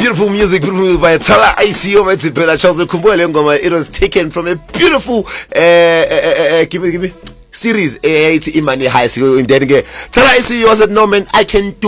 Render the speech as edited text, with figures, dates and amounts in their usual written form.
Beautiful music by Thala ICO. It's Bella Charles Kumbuele Ngoma. It was taken from a beautiful give me series. It's Imani High School in Dengue. Thala ICO said, no man, I can do